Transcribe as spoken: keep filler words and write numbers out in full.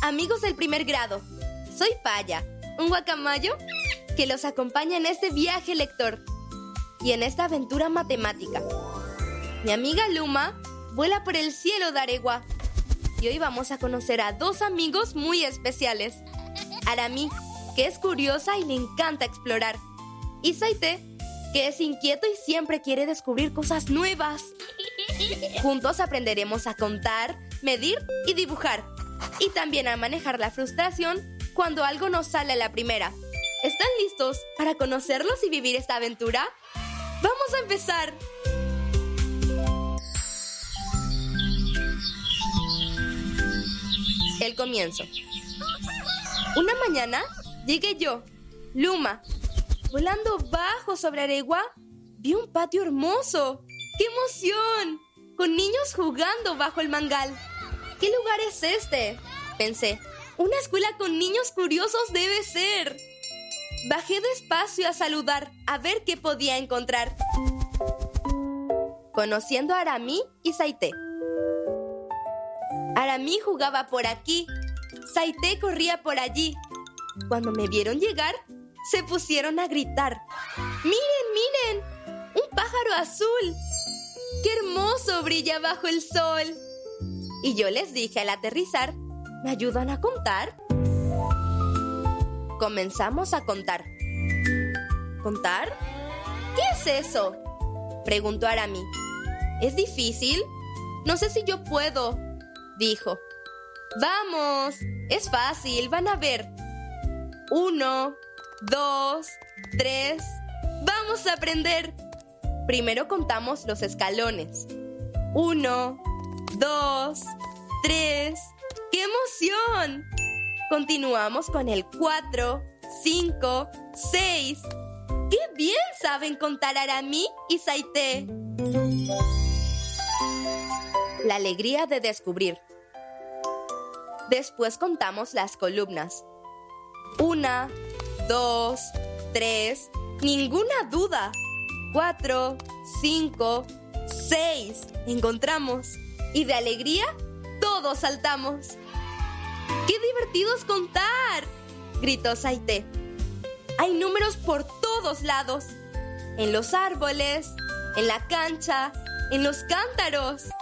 Amigos del primer grado, soy Paya, un guacamayo que los acompaña en este viaje lector y en esta aventura matemática. Mi amiga Luma vuela por el cielo de Aregua y hoy vamos a conocer a dos amigos muy especiales. Arami, que es curiosa y le encanta explorar, y Saite, que es inquieto y siempre quiere descubrir cosas nuevas. Juntos aprenderemos a contar, medir y dibujar, y también a manejar la frustración cuando algo no sale a la primera. ¿Están listos para conocerlos y vivir esta aventura? ¡Vamos a empezar! El comienzo. Una mañana llegué yo, Luma. Volando bajo sobre Aregua, vi un patio hermoso. ¡Qué emoción! Con niños jugando bajo el mangal. ¿Qué lugar es este?, pensé. Una escuela con niños curiosos debe ser. Bajé despacio a saludar, a ver qué podía encontrar. Conociendo a Arami y Saite. Arami jugaba por aquí, Saite corría por allí. Cuando me vieron llegar, se pusieron a gritar. ¡Miren, miren! ¡Un pájaro azul! ¡Qué hermoso brilla bajo el sol! Y yo les dije al aterrizar, ¿me ayudan a contar? Comenzamos a contar. ¿Contar? ¿Qué es eso?, preguntó Arami. ¿Es difícil? No sé si yo puedo, dijo. ¡Vamos! Es fácil, van a ver. Uno, dos, tres. ¡Vamos a aprender! Primero contamos los escalones. Uno, dos, tres. ¡Qué emoción! Continuamos con el cuatro, cinco, seis. ¡Qué bien saben contar Arami y Saite! La alegría de descubrir. Después contamos las columnas. Una, dos, tres. ¡Ninguna duda! Cuatro, cinco, seis. Encontramos. Y de alegría, todos saltamos. ¡Qué divertido es contar!, gritó Saite. Hay números por todos lados. En los árboles, en la cancha, en los cántaros.